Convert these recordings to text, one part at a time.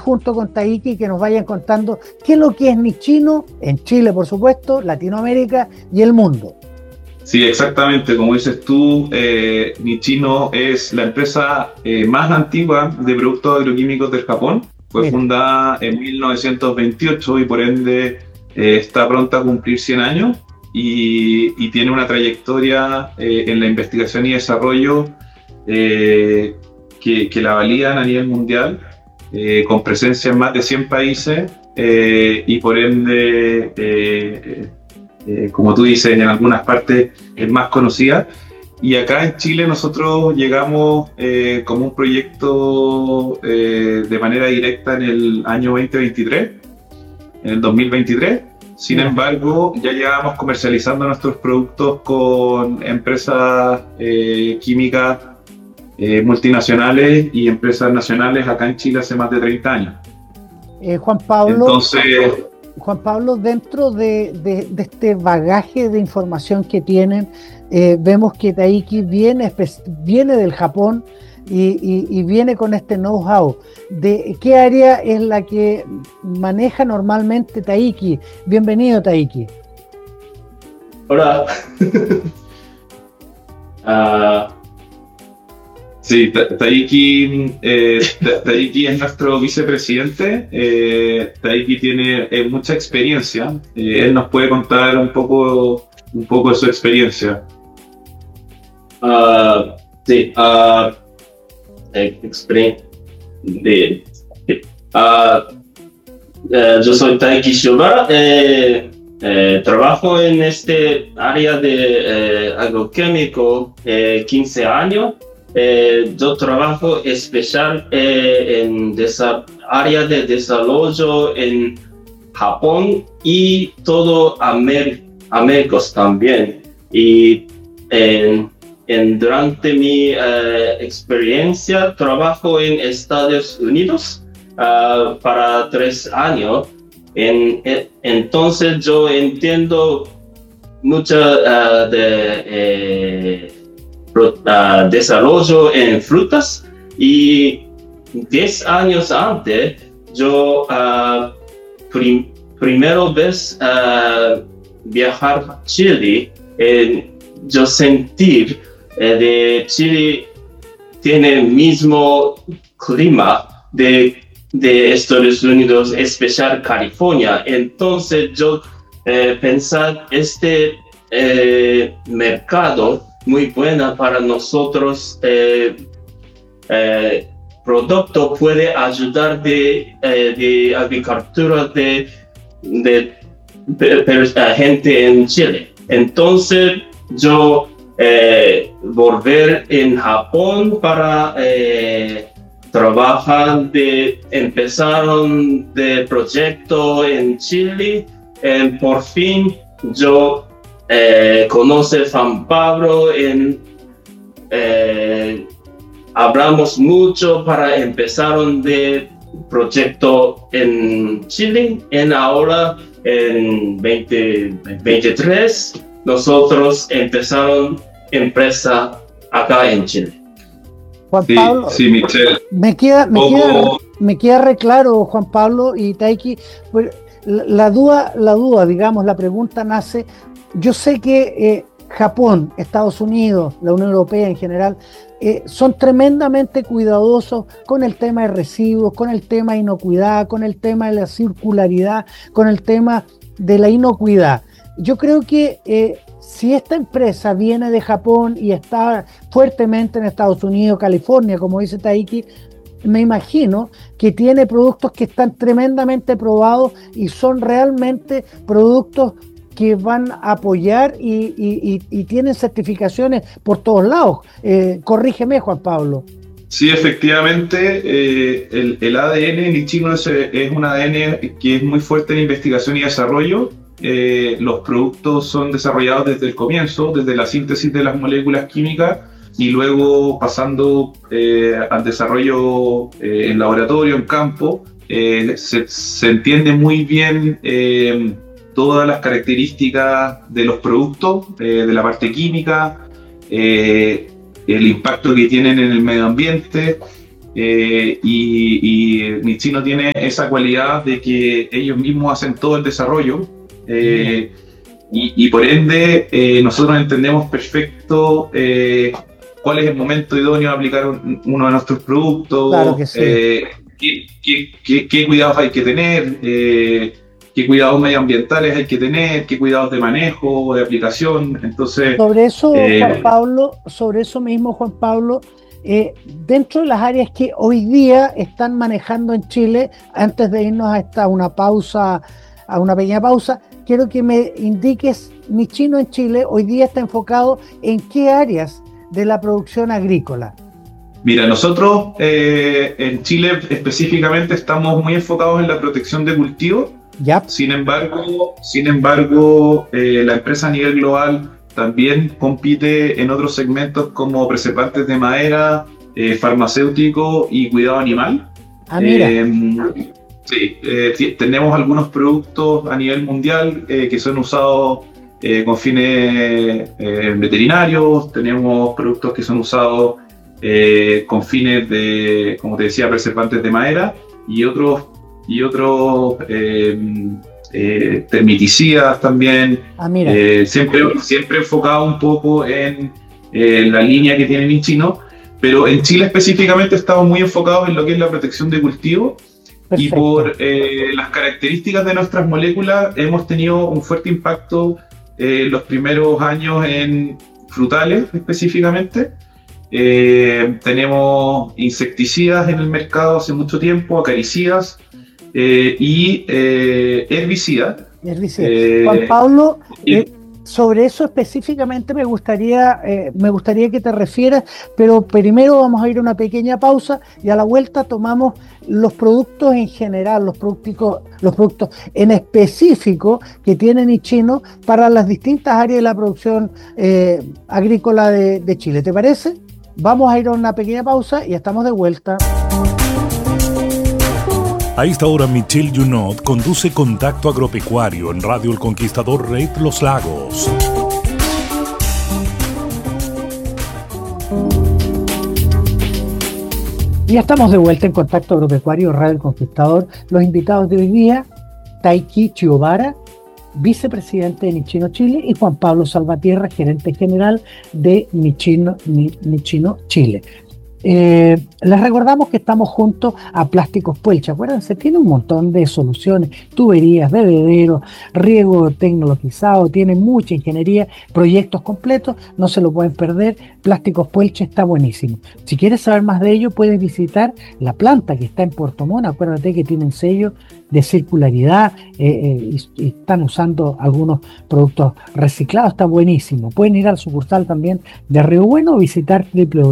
junto con Taiki, que nos vayan contando qué es lo que es Nichino, en Chile, por supuesto, Latinoamérica y el mundo. Sí, exactamente. Como dices tú, Nichino es la empresa más antigua de productos agroquímicos del Japón. Fue Mira, fundada en 1928 y por ende está pronta a cumplir 100 años y tiene una trayectoria en la investigación y desarrollo que la validan a nivel mundial, con presencia en más de 100 países y por ende como tú dices, en algunas partes es más conocida. Y acá en Chile nosotros llegamos como un proyecto de manera directa en el año 2023, en el 2023. Sin embargo, ya llevábamos comercializando nuestros productos con empresas químicas multinacionales y empresas nacionales acá en Chile hace más de 30 años. Juan Pablo. Entonces, Juan Pablo, dentro de este bagaje de información que tienen, vemos que Taiki viene del Japón y viene con este know-how. ¿De qué área es la que maneja normalmente Taiki? Bienvenido, Taiki. Hola. Sí, Taiki es nuestro vicepresidente. Taiki tiene mucha experiencia. Él nos puede contar un poco de su experiencia. Sí, yo soy Taiki Shiobara. Trabajo en este área de agroquímico 15 años. Yo trabajo especial en área de desarrollo en Japón y todo Américas también. Y durante mi experiencia trabajo en Estados Unidos para 3 años. Entonces yo entiendo mucho de desarrollo en frutas y 10 años antes yo primera vez viajar a Chile, yo sentir de Chile tiene el mismo clima de Estados Unidos, especial California. Entonces yo pensar este mercado muy buena para nosotros. Producto puede ayudar de agricultura de gente en Chile. Entonces yo volver en Japón para trabajar empezaron de proyecto en Chile. Por fin yo conoce Juan Pablo, hablamos mucho para empezar de proyecto en Chile. Ahora en 2023 nosotros empezaron empresa acá en Chile. Juan Pablo, sí, Michelle. Me queda reclaro, Juan Pablo y Taiki, pues, la duda, digamos, la pregunta nace. Yo sé que Japón, Estados Unidos, la Unión Europea en general, son tremendamente cuidadosos con el tema de residuos, con el tema de inocuidad, con el tema de la circularidad, con el tema de la inocuidad. Yo creo que si esta empresa viene de Japón y está fuertemente en Estados Unidos, California, como dice Taiki, me imagino que tiene productos que están tremendamente probados y son realmente productos que van a apoyar y tienen certificaciones por todos lados. Corrígeme, Juan Pablo. Sí, efectivamente, el ADN Nichino es un ADN que es muy fuerte en investigación y desarrollo. Los productos son desarrollados desde el comienzo, desde la síntesis de las moléculas químicas y luego pasando al desarrollo en laboratorio, en campo. Se entiende muy bien todas las características de los productos, de la parte química, el impacto que tienen en el medio ambiente y Nichino tiene esa cualidad de que ellos mismos hacen todo el desarrollo, y por ende nosotros entendemos perfecto cuál es el momento idóneo de aplicar uno de nuestros productos, Claro que sí. Qué cuidados hay que tener, qué cuidados medioambientales hay que tener, qué cuidados de manejo, de aplicación. Entonces, Sobre eso, Juan Pablo, sobre eso mismo, Juan Pablo, dentro de las áreas que hoy día están manejando en Chile, antes de irnos a una pequeña pausa, quiero que me indiques, Nichino en Chile hoy día está enfocado en qué áreas de la producción agrícola. Mira, nosotros en Chile específicamente estamos muy enfocados en la protección de cultivos. Yep. Sin embargo, la empresa a nivel global también compite en otros segmentos como preservantes de madera, farmacéutico y cuidado animal. Mira. Sí, tenemos algunos productos a nivel mundial que son usados con fines veterinarios, tenemos productos que son usados con fines de, como te decía, preservantes de madera y otros termiticidas también. Siempre enfocado un poco en la línea que tiene Nichino, pero en Chile específicamente estamos muy enfocados en lo que es la protección de cultivo. Perfecto. Y por las características de nuestras moléculas hemos tenido un fuerte impacto los primeros años en frutales específicamente. Tenemos insecticidas en el mercado hace mucho tiempo, acaricidas y herbicidas. Juan Pablo, sobre eso específicamente me gustaría que te refieras, pero primero vamos a ir a una pequeña pausa y a la vuelta tomamos los productos en general, los productos en específico que tiene Nichino para las distintas áreas de la producción agrícola de Chile. ¿Te parece? Vamos a ir a una pequeña pausa y estamos de vuelta. A esta hora, Michelle Junot conduce Contacto Agropecuario en Radio El Conquistador Red Los Lagos. Ya estamos de vuelta en Contacto Agropecuario Radio El Conquistador. Los invitados de hoy día, Taiki Chiobara, vicepresidente de Nichino Chile, y Juan Pablo Salvatierra, gerente general de Nichino Chile. Les recordamos que estamos junto a Plásticos Puelche. Acuérdense, tiene un montón de soluciones, tuberías, bebederos, riego tecnologizado, tiene mucha ingeniería, proyectos completos, no se lo pueden perder. Plásticos Puelche está buenísimo. Si quieres saber más de ello, puedes visitar la planta que está en Puerto Montt. Acuérdate que tienen sello de circularidad y están usando algunos productos reciclados, está buenísimo. Pueden ir al sucursal también de Río Bueno o visitar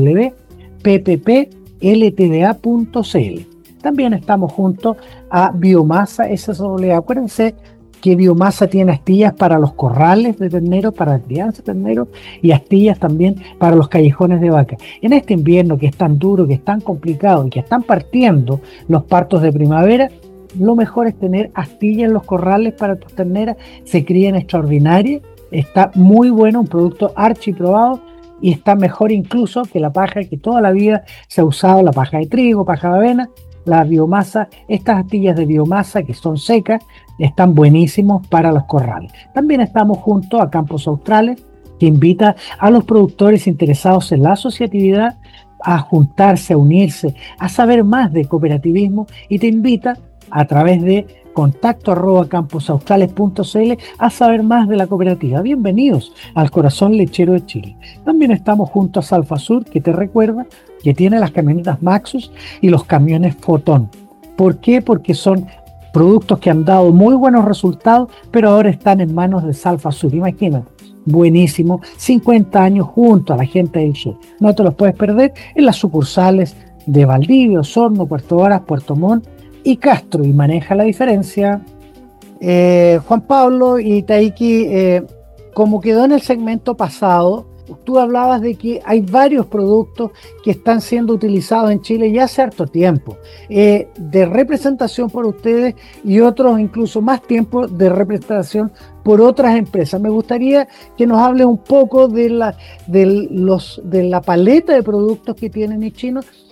www.pppLTDA.cl. También estamos junto a Biomasa SSW. Acuérdense que Biomasa tiene astillas para los corrales de terneros, para la crianza de terneros, y astillas también para los callejones de vaca. En este invierno que es tan duro, que es tan complicado y que están partiendo los partos de primavera, lo mejor es tener astillas en los corrales para tus terneras. Se crían extraordinarias, está muy bueno, un producto archiprobado. Y está mejor incluso que la paja que toda la vida se ha usado, la paja de trigo, paja de avena, la biomasa. Estas astillas de biomasa que son secas están buenísimos para los corrales. También estamos junto a Campos Australes, que invita a los productores interesados en la asociatividad a juntarse, a unirse, a saber más de cooperativismo, y te invita a través de contacto@camposaustrales.cl a saber más de la cooperativa. Bienvenidos al corazón lechero de Chile. También estamos junto a Salfasur, que te recuerda que tiene las camionetas Maxus y los camiones Fotón. ¿Por qué? Porque son productos que han dado muy buenos resultados, pero ahora están en manos de Salfasur. Imagínate, buenísimo, 50 años junto a la gente del sur. No te los puedes perder en las sucursales de Valdivia, Osorno, Puerto Varas, Puerto Montt y Castro, y maneja la diferencia. Juan Pablo y Taiki, como quedó en el segmento pasado, tú hablabas de que hay varios productos que están siendo utilizados en Chile ya hace harto tiempo, de representación por ustedes, y otros incluso más tiempo de representación por otras empresas. Me gustaría que nos hable un poco de la paleta de productos que tiene Nichino,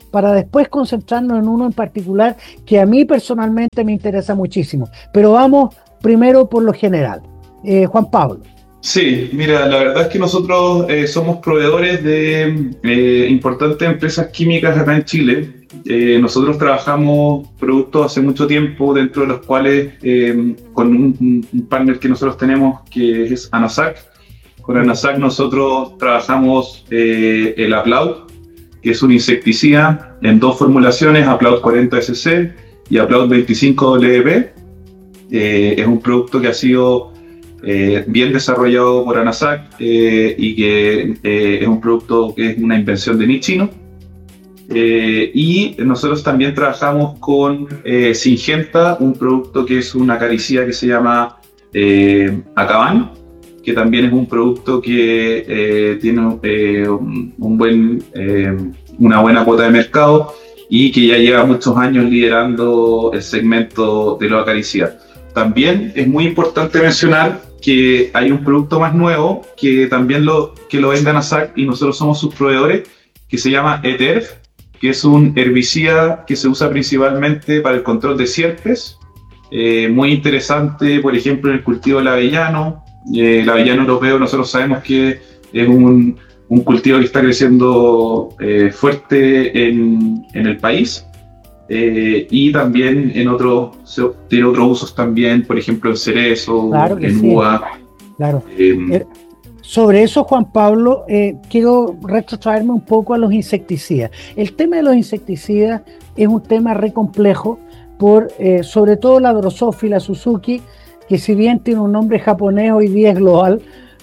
para después concentrarnos en uno en particular que a mí personalmente me interesa muchísimo. Pero vamos primero por lo general. Juan Pablo. Sí, mira, la verdad es que nosotros somos proveedores de importantes empresas químicas acá en Chile. Nosotros trabajamos productos hace mucho tiempo, dentro de los cuales con un partner que nosotros tenemos que es Anasac. Con Anasac nosotros trabajamos el Aplaut, que es un insecticida en dos formulaciones, Aplaut 40SC y Aplaut 25WP. Es un producto que ha sido bien desarrollado por Anasac y que es un producto que es una invención de Nichino. Y nosotros también trabajamos con Syngenta, un producto que es una acaricida que se llama Acaban, que también es un producto que tiene una buena cuota de mercado y que ya lleva muchos años liderando el segmento de los acaricidas. También es muy importante mencionar que hay un producto más nuevo que también lo vende Anasac y nosotros somos sus proveedores, que se llama Eterf, que es un herbicida que se usa principalmente para el control de sierpes, muy interesante, por ejemplo, en el cultivo del avellano. El avellano europeo nosotros sabemos que es un cultivo que está creciendo fuerte en el país. Y también tiene otros usos también, por ejemplo en cerezo, claro que en sí. uva. Claro. Sobre eso, Juan Pablo, quiero retrotraerme un poco a los insecticidas. El tema de los insecticidas es un tema re complejo por sobre todo la Drosophila Suzuki, que si bien tiene un nombre japonés, hoy día es global.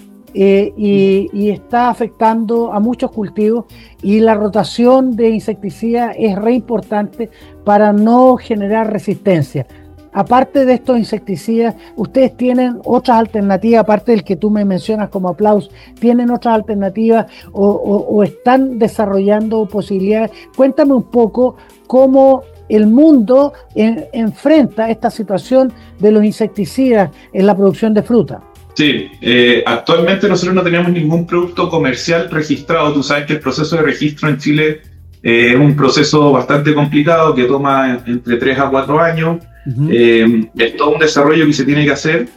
Y está afectando a muchos cultivos y la rotación de insecticidas es re importante para no generar resistencia. Aparte de estos insecticidas, ¿ustedes tienen otras alternativas, aparte del que tú me mencionas como Aplaus, tienen otras alternativas o están desarrollando posibilidades? Cuéntame un poco cómo el mundo enfrenta esta situación de los insecticidas en la producción de fruta. Sí, actualmente nosotros no tenemos ningún producto comercial registrado. Tú sabes que el proceso de registro en Chile es un proceso bastante complicado que toma entre 3 a 4 años. Uh-huh. Es todo un desarrollo que se tiene que hacer.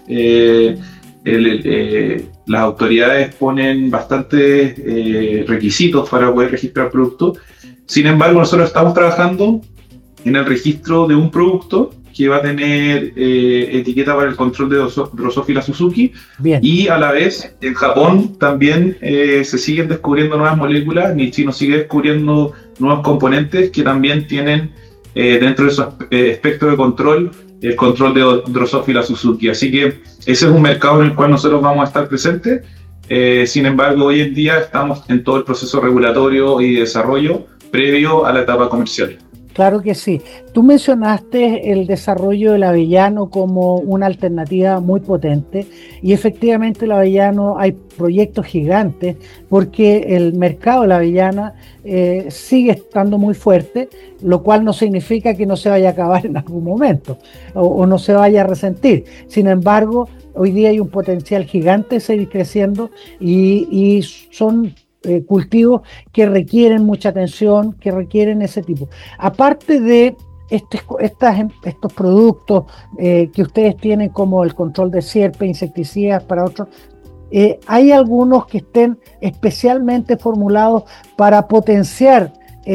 Las autoridades ponen bastantes requisitos para poder registrar productos. Sin embargo, nosotros estamos trabajando en el registro de un producto que va a tener etiqueta para el control de Drosophila Suzuki. Bien. Y a la vez en Japón también se siguen descubriendo nuevas moléculas. Nichino sigue descubriendo nuevos componentes que también tienen dentro de su espectro de control el control de Drosophila Suzuki. Así que ese es un mercado en el cual nosotros vamos a estar presentes. Sin embargo, hoy en día estamos en todo el proceso regulatorio y de desarrollo previo a la etapa comercial. Claro que sí. Tú mencionaste el desarrollo del avellano como una alternativa muy potente y efectivamente el avellano hay proyectos gigantes porque el mercado de la avellana sigue estando muy fuerte, lo cual no significa que no se vaya a acabar en algún momento o no se vaya a resentir. Sin embargo, hoy día hay un potencial gigante de seguir creciendo y son cultivos que requieren mucha atención, que requieren ese tipo. Aparte de estos productos que ustedes tienen como el control de sierpe, insecticidas para otros, hay algunos que estén especialmente formulados para potenciar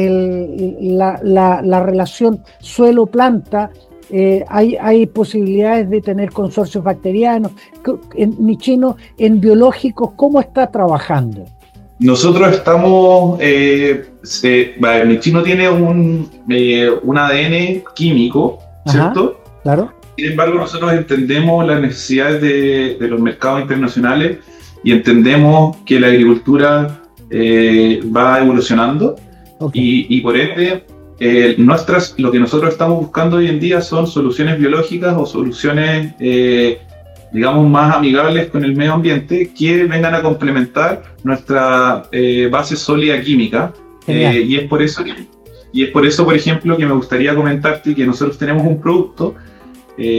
la relación suelo-planta. Hay posibilidades de tener consorcios bacterianos. Nichino, en biológicos, ¿cómo está trabajando? Nosotros estamos, Nichino tiene un ADN químico, ¿cierto? Ajá, claro. Sin embargo, nosotros entendemos las necesidades de los mercados internacionales y entendemos que la agricultura va evolucionando. Okay. Y por ende, lo que nosotros estamos buscando hoy en día son soluciones biológicas o soluciones digamos, más amigables con el medio ambiente que vengan a complementar nuestra base sólida química. Y es por eso, por ejemplo, que me gustaría comentarte que nosotros tenemos un producto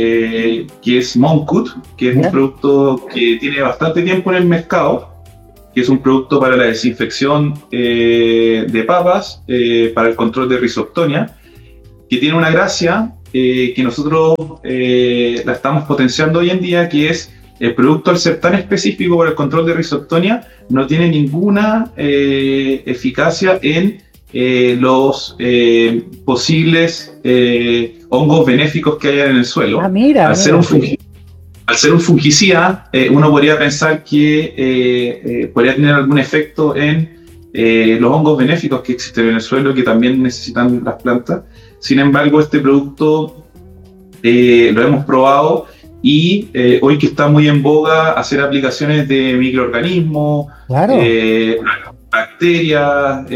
que es Moncut, que es un producto que tiene bastante tiempo en el mercado que es un producto para la desinfección de papas, para el control de Rhizoctonia, que tiene una gracia que nosotros la estamos potenciando hoy en día, que es el producto, al ser tan específico para el control de Rhizoctonia, no tiene ninguna eficacia en los posibles hongos benéficos que hay en el suelo. Mira, al ser un fungicida, uno podría pensar que podría tener algún efecto en los hongos benéficos que existen en el suelo, que también necesitan las plantas. Sin embargo, este producto lo hemos probado y hoy que está muy en boga hacer aplicaciones de microorganismos, claro, bacterias,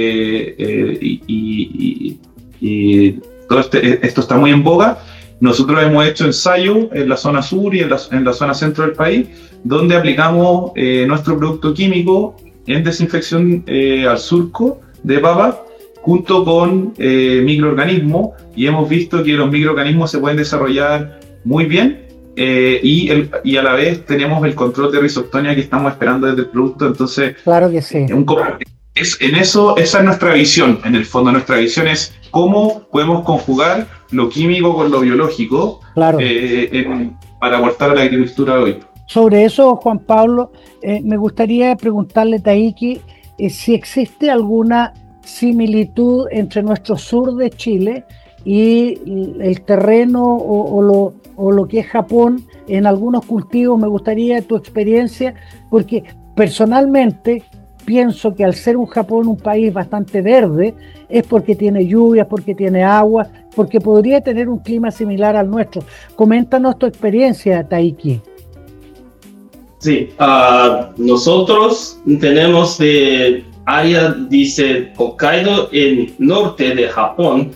y todo esto está muy en boga. Nosotros hemos hecho ensayos en la zona sur y en la zona centro del país, donde aplicamos nuestro producto químico en desinfección al surco de papa, junto con microorganismos, y hemos visto que los microorganismos se pueden desarrollar muy bien, y a la vez tenemos el control de Rhizoctonia que estamos esperando desde el producto. Entonces, claro que sí. Esa es nuestra visión. En el fondo, nuestra visión es cómo podemos conjugar lo químico con lo biológico, claro, para aportar a la agricultura de hoy. Sobre eso, Juan Pablo, me gustaría preguntarle, Taiki, si existe alguna similitud entre nuestro sur de Chile y el terreno o lo que es Japón en algunos cultivos. Me gustaría tu experiencia, porque personalmente pienso que al ser un Japón un país bastante verde, es porque tiene lluvias, porque tiene agua, porque podría tener un clima similar al nuestro. Coméntanos tu experiencia, Taiki. Sí, nosotros tenemos de área, dice Hokkaido, en norte de Japón,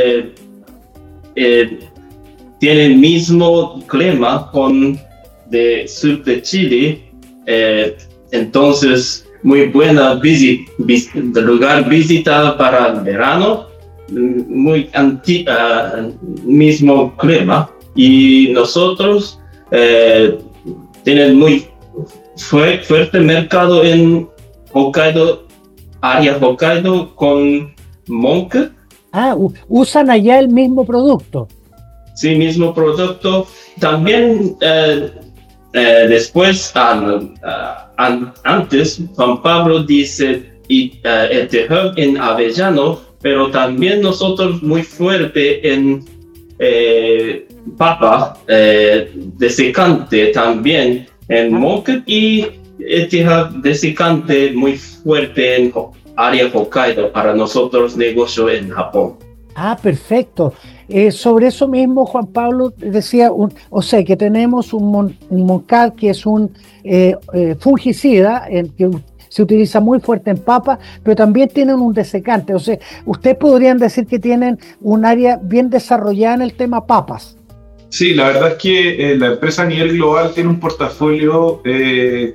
tiene el mismo clima con de sur de Chile, entonces muy buena lugar visitado para el verano, muy mismo clima, y nosotros tienen muy fuerte mercado en Hokkaido, área Hokkaido con Monk. Usan allá el mismo producto. Sí, mismo producto. También después, antes, Juan Pablo dice en avellano, pero también nosotros muy fuerte en papa desecante también en Monk, y desecante muy fuerte en área Hokkaido para nosotros negocio en Japón. Perfecto. Sobre eso mismo, Juan Pablo decía, o sea, que tenemos un Moncal que es un fungicida que se utiliza muy fuerte en papa, pero también tienen un desecante. O sea, ustedes podrían decir que tienen un área bien desarrollada en el tema papas. Sí, la verdad es que la empresa a nivel global tiene un portafolio que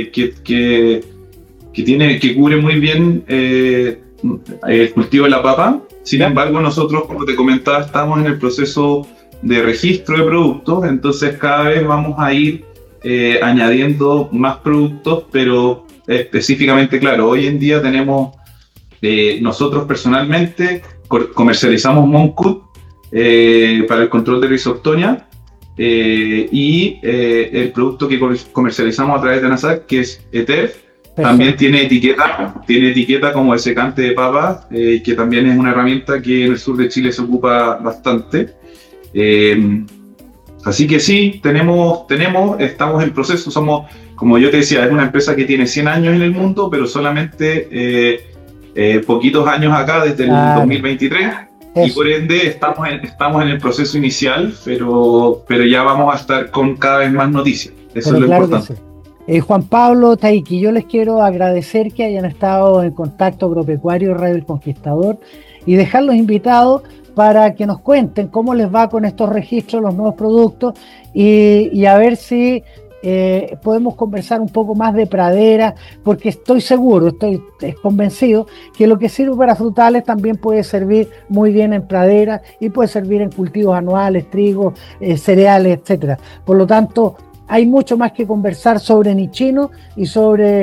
cubre muy bien el cultivo de la papa. Sin embargo, nosotros, como te comentaba, estamos en el proceso de registro de productos, entonces cada vez vamos a ir añadiendo más productos, pero específicamente, claro, hoy en día tenemos, nosotros personalmente comercializamos Moncut para el control de Rhizoctonia, y el producto que comercializamos a través de NASAC, que es ETEF, también tiene etiqueta como desecante de papas, que también es una herramienta que en el sur de Chile se ocupa bastante. Así que sí, estamos en proceso. Somos, como yo te decía, es una empresa que tiene 100 años en el mundo, pero solamente poquitos años acá, desde el 2023. Eso. Y por ende estamos en el proceso inicial, pero ya vamos a estar con cada vez más noticias. Eso es lo importante. Juan Pablo, Taiki, yo les quiero agradecer que hayan estado en Contacto Agropecuario Radio El Conquistador y dejarlos invitados para que nos cuenten cómo les va con estos registros, los nuevos productos, y a ver si podemos conversar un poco más de pradera, porque estoy convencido que lo que sirve para frutales también puede servir muy bien en pradera y puede servir en cultivos anuales, trigo, cereales, etcétera. Por lo tanto, hay mucho más que conversar sobre Nichino y sobre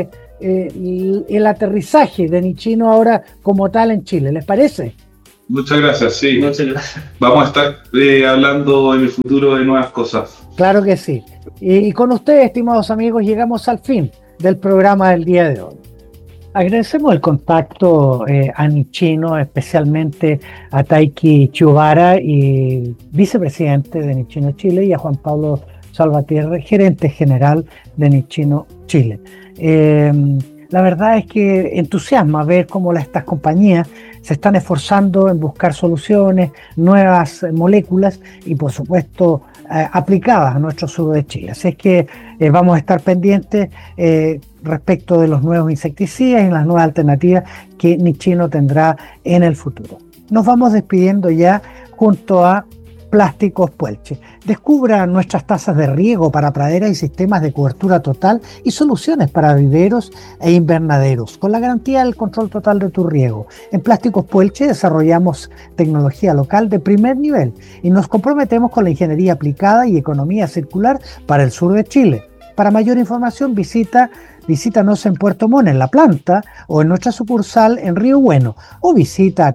el aterrizaje de Nichino ahora como tal en Chile. ¿Les parece? Muchas gracias, sí. Muchas gracias. Vamos a estar hablando en el futuro de nuevas cosas. Claro que sí. Y con ustedes, estimados amigos, llegamos al fin del programa del día de hoy. Agradecemos el contacto a Nichino, especialmente a Taiki Chiubara, y vicepresidente de Nichino Chile, y a Juan Pablo Salvatierra, gerente general de Nichino Chile. La verdad es que entusiasma ver cómo estas compañías se están esforzando en buscar soluciones, nuevas moléculas y por supuesto aplicadas a nuestro sur de Chile. Así es que vamos a estar pendientes respecto de los nuevos insecticidas y las nuevas alternativas que Nichino tendrá en el futuro. Nos vamos despidiendo ya junto a Plásticos Puelche. Descubra nuestras tazas de riego para praderas y sistemas de cobertura total y soluciones para viveros e invernaderos, con la garantía del control total de tu riego. En Plásticos Puelche desarrollamos tecnología local de primer nivel y nos comprometemos con la ingeniería aplicada y economía circular para el sur de Chile. Para mayor información visítanos en Puerto Montt, en la planta, o en nuestra sucursal en Río Bueno, o visita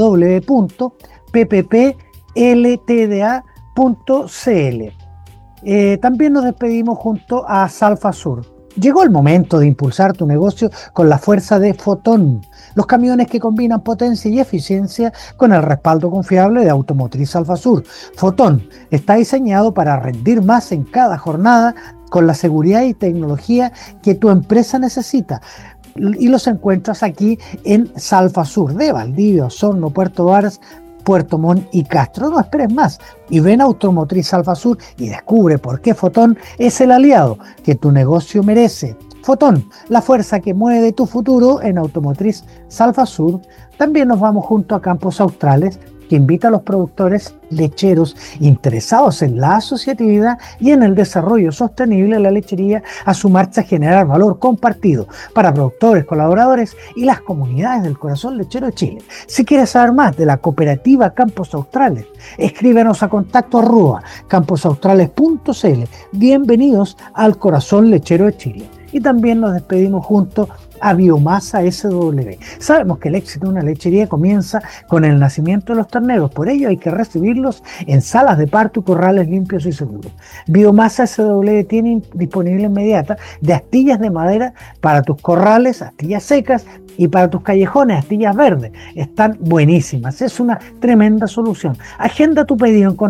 www.pppLTDA.cl. También nos despedimos junto a Salfasur. Llegó el momento de impulsar tu negocio con la fuerza de Fotón, los camiones que combinan potencia y eficiencia con el respaldo confiable de Automotriz Salfasur. Fotón está diseñado para rendir más en cada jornada con la seguridad y tecnología que tu empresa necesita. Y los encuentras aquí en Salfasur de Valdivia, Osorno, Puerto Varas, Puerto Montt y Castro. No esperes más y ven a Automotriz Salfasur y descubre por qué Fotón es el aliado que tu negocio merece. Fotón, la fuerza que mueve tu futuro en Automotriz Salfasur. También nos vamos junto a Campos Australes, que invita a los productores lecheros interesados en la asociatividad y en el desarrollo sostenible de la lechería a sumarse a generar valor compartido para productores, colaboradores y las comunidades del corazón lechero de Chile. Si quieres saber más de la cooperativa Campos Australes, escríbenos a contacto@camposaustrales.cl. Bienvenidos al corazón lechero de Chile. Y también nos despedimos junto a Biomasa SW. Sabemos que el éxito de una lechería comienza con el nacimiento de los terneros, por ello hay que recibirlos en salas de parto y corrales limpios y seguros. Biomasa SW tiene disponible inmediata de astillas de madera para tus corrales, astillas secas, y para tus callejones, astillas verdes. Están buenísimas, es una tremenda solución. Agenda tu pedido en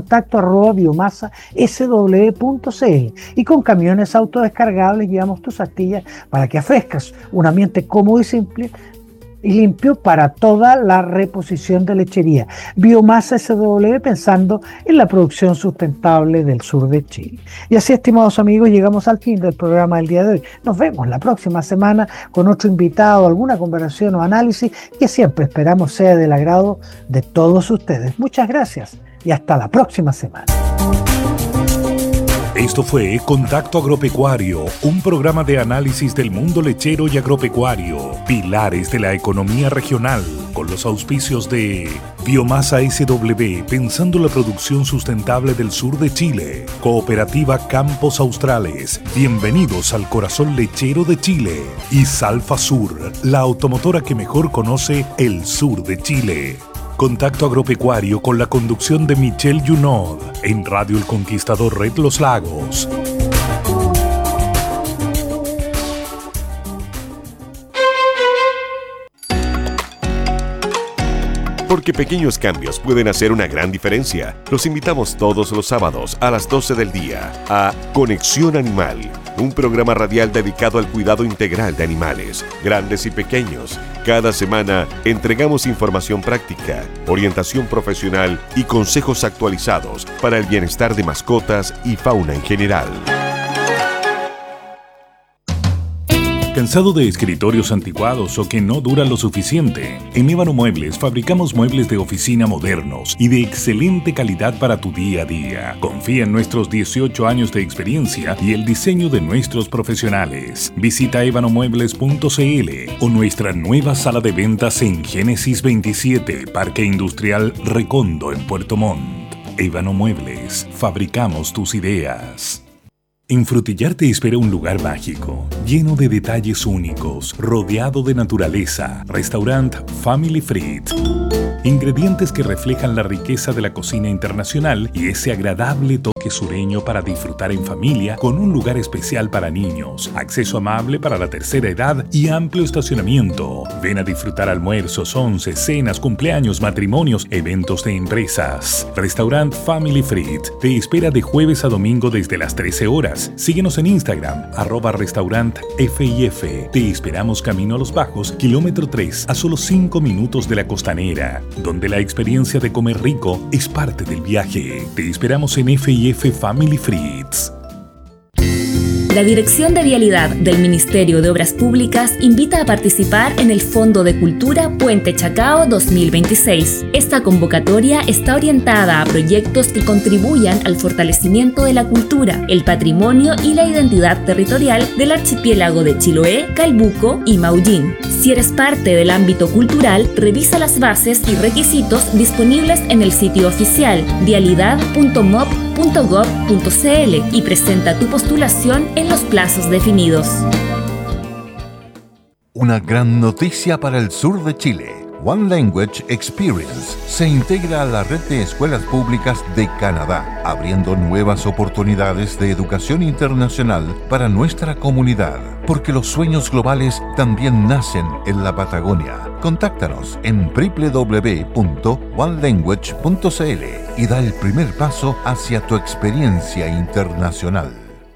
contacto@biomasasw.cl y con camiones autodescargables llevamos tus astillas para que ofrezcas un ambiente cómodo y simple y limpio para toda la reposición de lechería. Biomasa SW, pensando en la producción sustentable del sur de Chile. Y así, estimados amigos, llegamos al fin del programa del día de hoy. Nos vemos la próxima semana con otro invitado, alguna conversación o análisis que siempre esperamos sea del agrado de todos ustedes. Muchas gracias y hasta la próxima semana. Esto fue Contacto Agropecuario, un programa de análisis del mundo lechero y agropecuario, pilares de la economía regional, con los auspicios de Biomasa SW, pensando la producción sustentable del sur de Chile, Cooperativa Campos Australes, bienvenidos al corazón lechero de Chile, y Salfasur, la automotora que mejor conoce el sur de Chile. Contacto Agropecuario con la conducción de Michel Junod en Radio El Conquistador Red Los Lagos. Porque pequeños cambios pueden hacer una gran diferencia. Los invitamos todos los sábados a las 12 del día a Conexión Animal, un programa radial dedicado al cuidado integral de animales, grandes y pequeños. Cada semana entregamos información práctica, orientación profesional y consejos actualizados para el bienestar de mascotas y fauna en general. ¿Cansado de escritorios anticuados o que no duran lo suficiente? En Ébano Muebles fabricamos muebles de oficina modernos y de excelente calidad para tu día a día. Confía en nuestros 18 años de experiencia y el diseño de nuestros profesionales. Visita ebanomuebles.cl o nuestra nueva sala de ventas en Génesis 27, Parque Industrial Recondo en Puerto Montt. Ébano Muebles, fabricamos tus ideas. En Frutillar te espera un lugar mágico, lleno de detalles únicos, rodeado de naturaleza. Restaurant Family Fried. Ingredientes que reflejan la riqueza de la cocina internacional y ese agradable toque sureño para disfrutar en familia, con un lugar especial para niños, acceso amable para la tercera edad y amplio estacionamiento. Ven a disfrutar almuerzos, once, cenas, cumpleaños, matrimonios, eventos de empresas. Restaurant Family Fried te espera de jueves a domingo desde las 13 horas. Síguenos en Instagram, @restaurantfif. Te esperamos camino a Los Bajos, kilómetro 3, a solo 5 minutos de la Costanera, donde la experiencia de comer rico es parte del viaje. Te esperamos en FIF Family Frieds. La Dirección de Vialidad del Ministerio de Obras Públicas invita a participar en el Fondo de Cultura Puente Chacao 2026. Esta convocatoria está orientada a proyectos que contribuyan al fortalecimiento de la cultura, el patrimonio y la identidad territorial del archipiélago de Chiloé, Calbuco y Maullín. Si eres parte del ámbito cultural, revisa las bases y requisitos disponibles en el sitio oficial vialidad.mop.gov.cl y presenta tu postulación en los plazos definidos. Una gran noticia para el sur de Chile. One Language Experience se integra a la red de escuelas públicas de Canadá, abriendo nuevas oportunidades de educación internacional para nuestra comunidad, porque los sueños globales también nacen en la Patagonia. Contáctanos en www.onelanguage.cl y da el primer paso hacia tu experiencia internacional.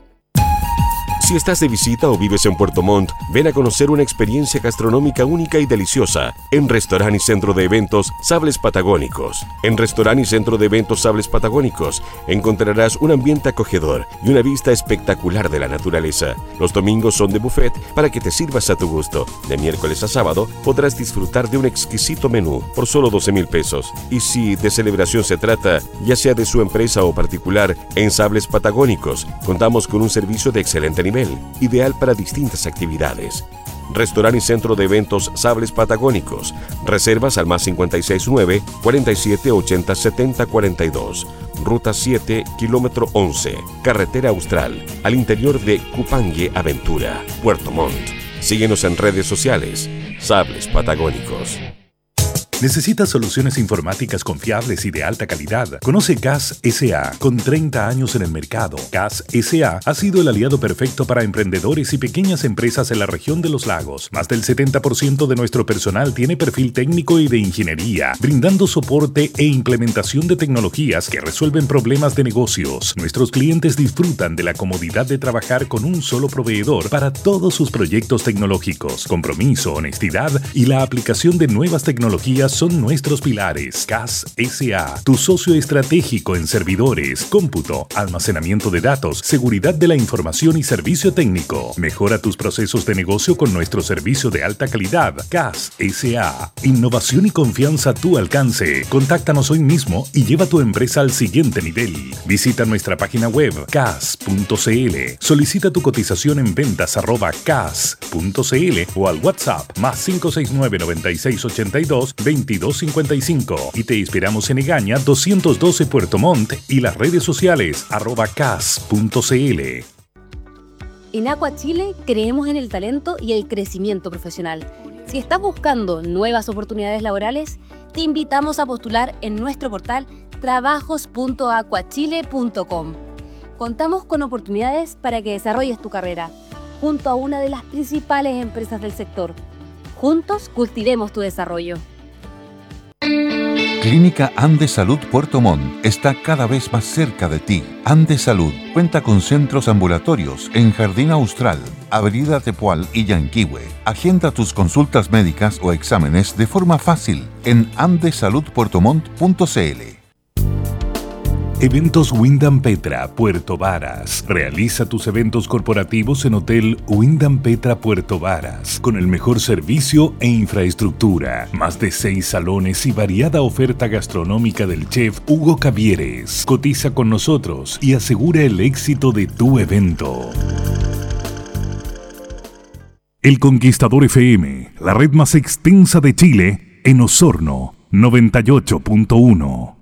Si estás de visita o vives en Puerto Montt, ven a conocer una experiencia gastronómica única y deliciosa en Restaurant y Centro de Eventos Sables Patagónicos. En Restaurant y Centro de Eventos Sables Patagónicos encontrarás un ambiente acogedor y una vista espectacular de la naturaleza. Los domingos son de buffet para que te sirvas a tu gusto. De miércoles a sábado podrás disfrutar de un exquisito menú por solo 12,000 pesos. Y si de celebración se trata, ya sea de su empresa o particular, en Sables Patagónicos contamos con un servicio de excelente nivel, ideal para distintas actividades. Restaurant y Centro de Eventos Sables Patagónicos. Reservas al +569 47 80 70 42. Ruta 7, kilómetro 11, Carretera Austral, al interior de Cupangue Aventura, Puerto Montt. Síguenos en redes sociales. Sables Patagónicos. ¿Necesitas soluciones informáticas confiables y de alta calidad? Conoce CAS S.A. Con 30 años en el mercado, CAS S.A. ha sido el aliado perfecto para emprendedores y pequeñas empresas en la región de los lagos. Más del 70% de nuestro personal tiene perfil técnico y de ingeniería, brindando soporte e implementación de tecnologías que resuelven problemas de negocios. Nuestros clientes disfrutan de la comodidad de trabajar con un solo proveedor para todos sus proyectos tecnológicos. Compromiso, honestidad y la aplicación de nuevas tecnologías son nuestros pilares. CAS S.A., tu socio estratégico en servidores, cómputo, almacenamiento de datos, seguridad de la información y servicio técnico. Mejora tus procesos de negocio con nuestro servicio de alta calidad. CAS S.A., innovación y confianza a tu alcance. Contáctanos hoy mismo y lleva tu empresa al siguiente nivel. Visita nuestra página web cas.cl. Solicita tu cotización en ventas@cas.cl o al WhatsApp +569 9682 2255 y te esperamos en Egaña 212 Puerto Montt y las redes sociales @cas.cl. En Aqua Chile creemos en el talento y el crecimiento profesional. Si estás buscando nuevas oportunidades laborales, te invitamos a postular en nuestro portal trabajos.aquachile.com. Contamos con oportunidades para que desarrolles tu carrera junto a una de las principales empresas del sector. Juntos cultivemos tu desarrollo. Clínica Andes Salud Puerto Montt está cada vez más cerca de ti. Andes Salud cuenta con centros ambulatorios en Jardín Austral, Avenida Tepual y Yanquihue. Agenda tus consultas médicas o exámenes de forma fácil en andesaludpuertomontt.cl. Eventos Wyndham Petra, Puerto Varas. Realiza tus eventos corporativos en Hotel Wyndham Petra, Puerto Varas, con el mejor servicio e infraestructura. Más de 6 salones y variada oferta gastronómica del chef Hugo Cavieres. Cotiza con nosotros y asegura el éxito de tu evento. El Conquistador FM, la red más extensa de Chile, en Osorno, 98.1.